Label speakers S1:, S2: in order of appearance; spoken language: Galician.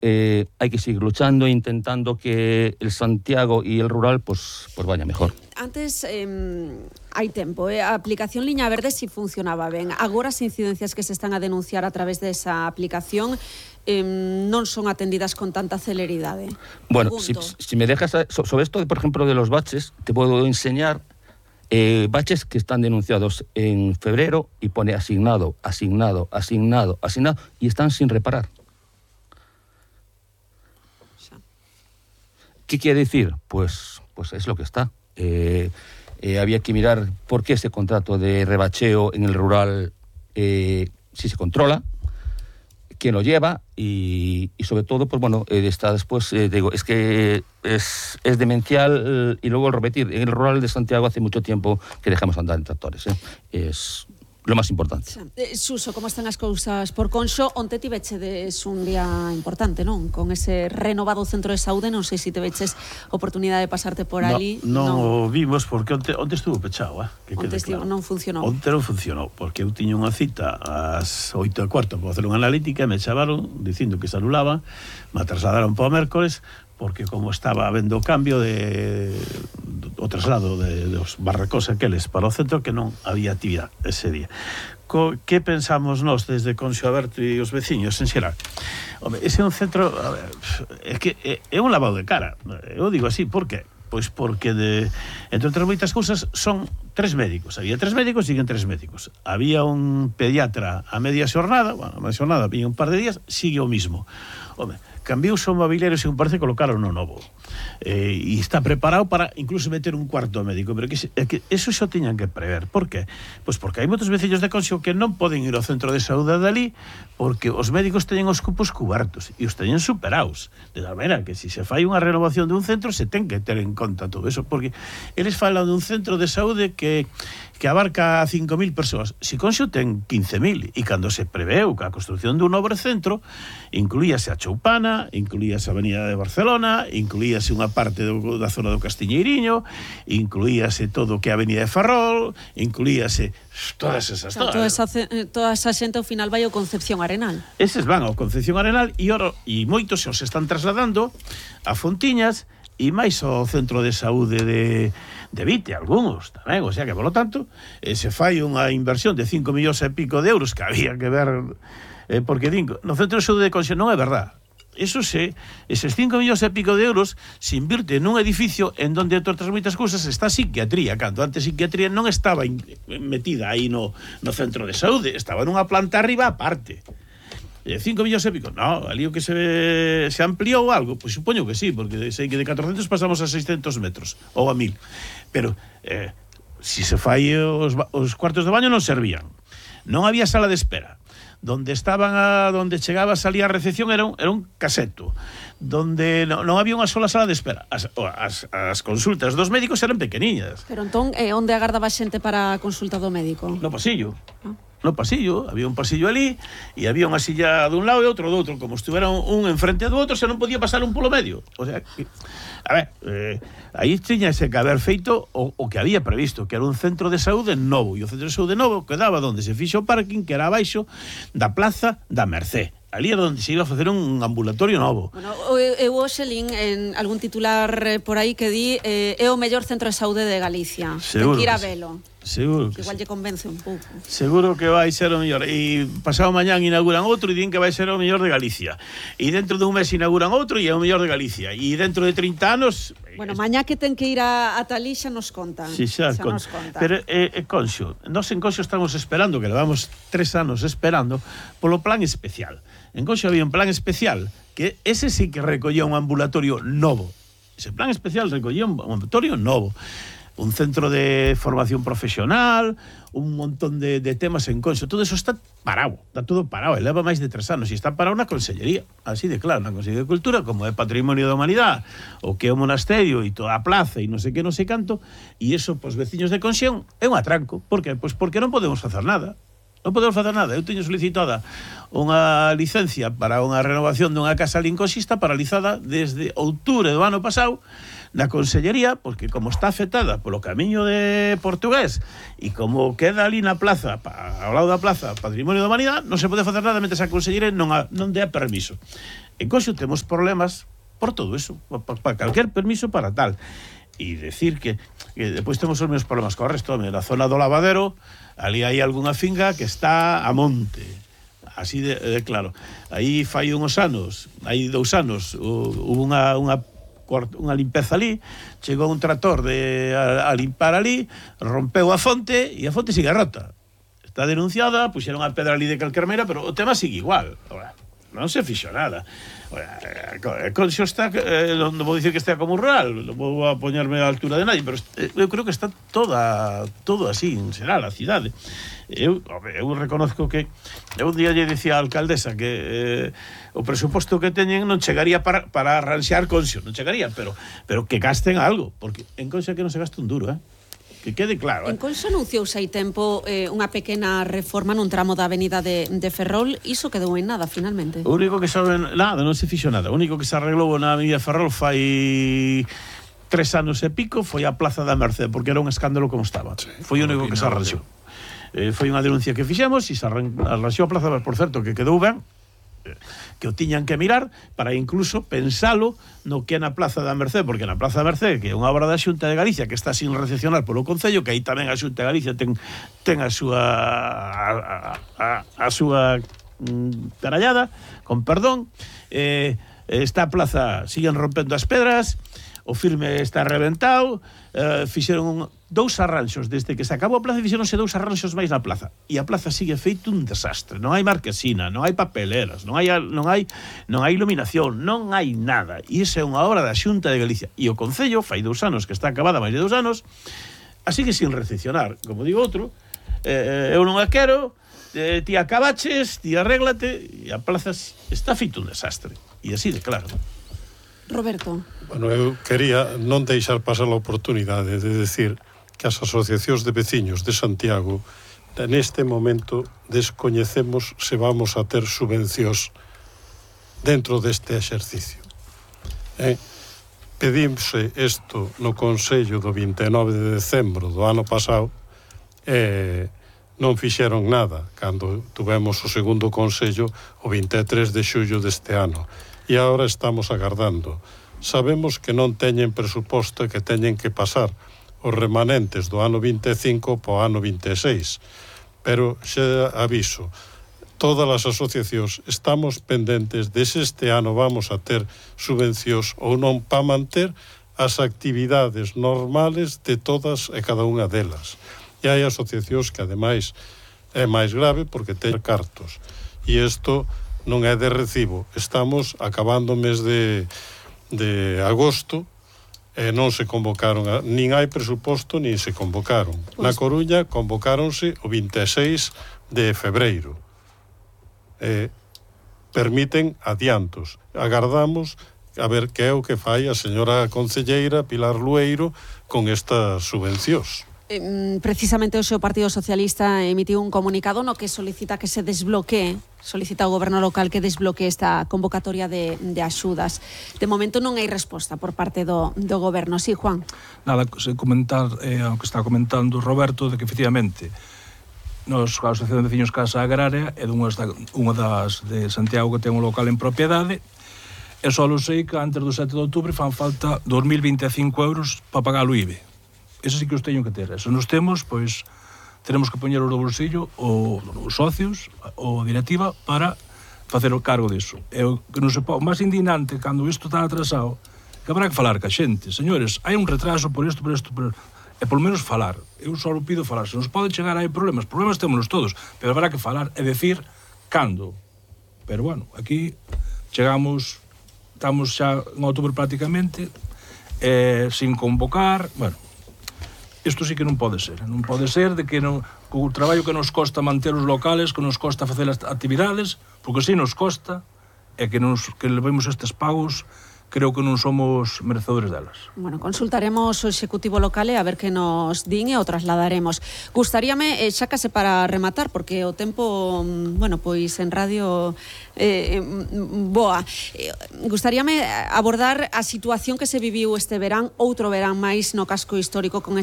S1: hay que seguir luchando e intentando que el Santiago y el rural pues vaya mejor.
S2: Antes, hai tempo, a aplicación Liña Verde si funcionaba ben. Agora as incidencias que se están a denunciar a través desa aplicación non son atendidas con tanta celeridade.
S1: Bueno, si me dejas sobre esto, por ejemplo, de los baches, te puedo enseñar baches que están denunciados en febrero y pone asignado, y están sin reparar. ¿Qué quiere decir? Pues es lo que está. Había que mirar por qué ese contrato de rebacheo en el rural, si se controla, quién lo lleva y sobre todo, pues bueno, está después, digo, es que es demencial y luego el repetir. En el rural de Santiago hace mucho tiempo que dejamos andar en tractores, es lo máis importante.
S2: Suso, como están as cousas por Conxo? Onte tivechedes un día importante, non? Con ese renovado centro de saúde, non sei se tiveches oportunidade de pasarte por ali.
S3: Non vimos, porque onte estuvo pechado,
S2: onte estivo, non funcionou.
S3: Onte non funcionou, porque eu tiña unha cita ás 8:15 para facer unha analítica e me chamaron dicindo que se anulaba, me trasladaron para o mércoles, porque como estaba habendo cambio o traslado dos barracós aqueles para o centro, que non había actividade ese día. Que pensamos nós desde Conxo Aberto e os veciños en xeral? Home, ese é un centro, a ver, é que é un lavado de cara. Eu digo así, por qué? Pois porque entre outras moitas cousas son 3 médicos. Había 3 médicos, siguen 3 médicos. Había un pediatra a media xornada, a media xornada, viña un par de días, sigue o mismo. Home, cambiou o mobiliario, según parece, colocaron no novo. E está preparado para incluso meter un cuarto médico, pero que eso xo tiñan que prever. Por qué? Pois porque hai moitos veciños de Conxo que non poden ir ao centro de saúde dali porque os médicos teñen os cupos cubertos e os teñen superados. De tal maneira que se fai unha renovación de un centro se ten que ter en conta todo eso, porque eles falan de un centro de saúde que abarca a 5.000 persoas. Si Conxo ten 15.000 e cando se preveu que a construción dun novo centro incluíase a Choupana, incluíase a Avenida de Barcelona, incluíase unha parte da zona do Castiñeiriño, incluíase todo o que é a Avenida de Ferrol, incluíase todas esas zonas.
S2: Toda esa xente ao final vai ao Concepción Arenal.
S3: Eses van ao Concepción Arenal e moitos se están trasladando a Fontiñas e máis ao centro de saúde de Vite, algúns tamén, o sea que, por lo tanto, se fai unha inversión de 5 millóns e pico de euros que había que ver, porque no centro de saúde de Conxo non é verdad. Eso eses 5 millóns e pico de euros se invirte nun edificio en donde, entre outras moitas cousas, está a psiquiatría, cando antes psiquiatría non estaba metida aí no centro de saúde, estaba nunha planta arriba aparte. 5 millóns e pico, no, ali o que se ampliou algo, pois supoño que sí, porque sei que de 400 pasamos a 600 metros ou a 1000, pero si se fai os cuartos de baño non servían, non había sala de espera, donde chegabas ali a recepción era un caseto, donde non había unha sola sala de espera, as consultas dos médicos eran pequeniñas.
S2: Pero entón, onde agardaba xente para a consulta do médico?
S3: No pasillo. No pasillo, había un pasillo ali e había unha silla dun lado e outro do outro, como estuvera un enfrente do outro, se non podía pasar un polo medio. O sea, a ver, aí tiñase que haber feito o que había previsto, que era un centro de saúde novo, e o centro de saúde novo quedaba donde se fixo o parking, que era abaixo da Plaza da Mercé. Ali era onde se iba a facer un ambulatorio novo.
S2: Bueno, eu hoxe lín en algún titular por aí que di é o mellor centro de saúde de Galicia.
S3: Seguro.
S2: Ten que ir a velo.
S3: Seguro que
S2: igual lle convence un pouco.
S3: Seguro que vai ser o mellor. E pasado mañán inauguran outro e din que vai ser o mellor de Galicia. E dentro dun mes inauguran outro e é o mellor de Galicia. E dentro de 30 anos...
S2: Bueno, mañá que ten que ir a Talí xa nos contan.
S3: Sí, xa nos contan. Pero Conxo, nós en Conxo estamos esperando, que levamos 3 anos esperando, polo plan especial. En Conxo había un plan especial que ese sí que recollía un ambulatorio novo. Ese plan especial recollía un ambulatorio novo. Un centro de formación profesional, un montón de temas en Conxo. Todo eso está parado, está todo parado. Leva máis de 3 anos e está parado na Consellería. Así de claro, na Consellería de Cultura, como é Patrimonio da Humanidade, o que é o monasterio e toda a plaza e non sei que, non sei canto, e eso, pos veciños de Conxo, é un atranco. Por qué? Pois porque non podemos facer nada. Non podemos facer nada. Eu teño solicitada unha licencia para unha renovación dunha casa lincoxista paralizada desde outubro do ano pasado na Consellería, porque como está afectada polo camiño de Portugués e como queda ali na plaza, ao lado da plaza Patrimonio da Humanidade, non se pode facer nada mentre a Consellería non dé permiso. En Conxo temos problemas por todo eso, para calquer permiso para tal. E decir que depois temos os meus problemas co resto, na zona do lavadero, ali hai algunha finca que está a monte. Así de claro. Aí fai uns anos, hai 2 anos, hubo unha limpeza ali, chegou un trator a limpar ali, rompeu a fonte e a fonte sigue rota. Está denunciada, puxeron a pedra ali de calquer maneira, pero o tema sigue igual. Ahora, non se fixo nada. Conxo está, non vou dicir que está como rural, non vou a poñerme á altura de nadie, pero eu creo que está todo así en xeral, a cidade. Eu reconozco que un día lle dicía a alcaldesa que o presuposto que teñen non chegaría para arranxar Conxo, non chegaría, pero que gasten algo, porque en Conxo que non se gasta un duro, que quede claro.
S2: En Conxo anunciouse hai tempo unha pequena reforma nun tramo da avenida de Ferrol, iso quedou en nada finalmente.
S3: O único que saben, nada, non se fixo nada. O único que se arreglou na avenida Ferrol fai 3 anos e pico, foi a Plaza da Merced, porque era un escándalo como estaba. Sí, foi o único que se arranxou. Foi unha denuncia que fixemos e se arranxou a plaza, por certo, que quedou ben, que o tiñan que mirar para incluso pensalo no que é na Plaza da Merced, porque na Plaza da Merced, que é unha obra da Xunta de Galicia que está sin recepcionar polo Concello, que aí tamén a Xunta de Galicia ten a súa tarallada, con perdón, esta plaza siguen rompendo as pedras, o firme está reventado, fixeron 2 arranxos desde que se acabou a plaza, fixeronse 2 arranxos máis na plaza e a plaza sigue feito un desastre, non hai marquesina, non hai papeleras, non hai iluminación, non hai nada, e esa é unha obra da Xunta de Galicia e o Concello fai 2 anos que está acabada, máis de 2 anos, así que sin recepcionar, como digo outro, eu non a quero, ti acabaches, ti arréglate, e a plaza está feito un desastre, e así de claro.
S2: Roberto.
S4: Bueno, eu quería non deixar pasar a oportunidade de decir que as asociacións de veciños de Santiago neste momento descoñecemos se vamos a ter subvencións dentro deste exercicio. Pedimse isto no Consello do 29 de decembro do ano pasado e non fixeron nada cando tuvemos o segundo Consello o 23 de xullo deste ano e agora estamos agardando. Sabemos que non teñen presuposto e que teñen que pasar os remanentes do ano 25 para o ano 26. Pero xa aviso, todas as asociacións estamos pendentes de se este ano vamos a ter subvencións ou non para manter as actividades normales de todas e cada unha delas. E hai asociacións que ademais é máis grave porque ten cartos. E isto non é de recibo. Estamos acabando o mes de agosto e non se convocaron, nin hai presuposto nin se convocaron. Na Coruña convocáronse o 26 de febreiro. Permiten adiantos. Agardamos a ver que é o que fai a señora concelleira Pilar Lueiro con estas subvencións.
S2: Precisamente hoxe o Partido Socialista emitiu un comunicado no que solicita que se desbloquee, solicita ao goberno local que desbloquee esta convocatoria de axudas. De momento non hai resposta por parte do goberno. Sí, Juan.
S5: Nada, se comentar o que está comentando Roberto, de que efectivamente a Asociación de Veciños Casa Agraria é unha das de Santiago que ten un local en propiedade e só sei que antes do 7 de outubro fan falta 2.025 euros para pagar o IBE. Eso sí que os teño que ter. Se nos temos, pois, teremos que poñer o do bolsillo os socios, ou directiva, para facer o cargo disso. E o que non se pode, o máis indignante, cando isto está atrasado, que habrá que falar ca xente. Señores, hai un retraso por isto, e polo menos falar. Eu só pido falar. Se nos pode chegar aí problemas témonos todos, pero habrá que falar e decir cando. Pero, bueno, aquí chegamos, estamos xa en outubro prácticamente, sin convocar, bueno, isto sí que non pode ser. Non pode ser de que o traballo que nos costa manter os locales, que nos costa facer as actividades, porque si nos costa, e que levemos estes pagos, creo que non somos merecedores delas.
S2: Bueno, consultaremos o Executivo local e a ver que nos din e o trasladaremos. Gustaríame, xa case para rematar, porque o tempo, bueno, pois en radio boa. Gustaríame abordar a situación que se viviu este verán, outro verán máis no casco histórico con